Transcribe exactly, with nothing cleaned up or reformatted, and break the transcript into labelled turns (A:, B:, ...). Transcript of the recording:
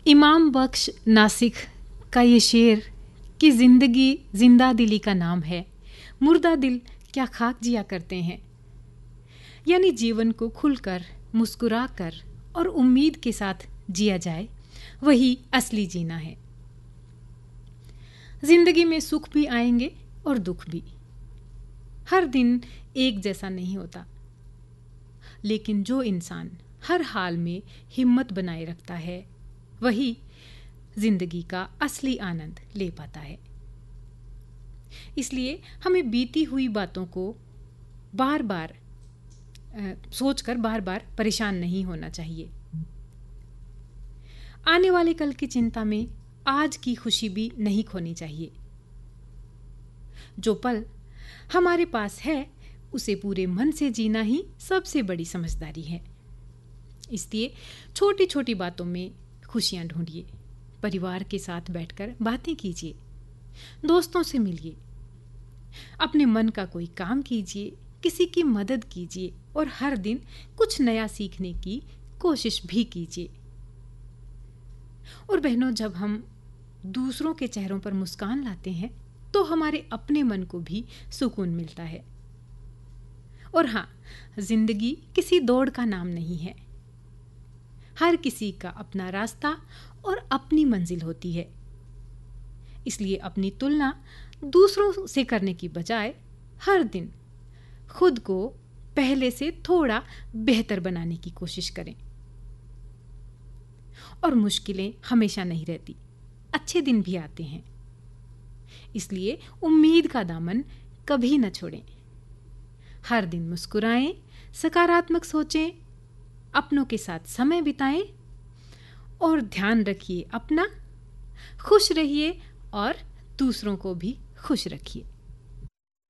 A: इमाम बख्श नासिक का ये शेर कि ज़िंदगी जिंदा दिली का नाम है, मुर्दा दिल क्या खाक जिया करते हैं। यानी जीवन को खुलकर, मुस्कुरा कर और उम्मीद के साथ जिया जाए, वही असली जीना है। जिंदगी में सुख भी आएंगे और दुख भी। हर दिन एक जैसा नहीं होता, लेकिन जो इंसान हर हाल में हिम्मत बनाए रखता है, वही जिंदगी का असली आनंद ले पाता है। इसलिए हमें बीती हुई बातों को बार बार सोचकर बार बार परेशान नहीं होना चाहिए। आने वाले कल की चिंता में आज की खुशी भी नहीं खोनी चाहिए। जो पल हमारे पास है, उसे पूरे मन से जीना ही सबसे बड़ी समझदारी है। इसलिए छोटी छोटी बातों में खुशियां ढूंढिए, परिवार के साथ बैठकर बातें कीजिए, दोस्तों से मिलिए, अपने मन का कोई काम कीजिए, किसी की मदद कीजिए और हर दिन कुछ नया सीखने की कोशिश भी कीजिए। और बहनों, जब हम दूसरों के चेहरों पर मुस्कान लाते हैं तो हमारे अपने मन को भी सुकून मिलता है। और हाँ, जिंदगी किसी दौड़ का नाम नहीं है। हर किसी का अपना रास्ता और अपनी मंजिल होती है। इसलिए अपनी तुलना दूसरों से करने की बजाय हर दिन खुद को पहले से थोड़ा बेहतर बनाने की कोशिश करें। और मुश्किलें हमेशा नहीं रहती, अच्छे दिन भी आते हैं। इसलिए उम्मीद का दामन कभी न छोड़ें। हर दिन मुस्कुराएं, सकारात्मक सोचें, अपनों के साथ समय बिताएं और ध्यान रखिए अपना, खुश रहिए और दूसरों को भी खुश रखिए।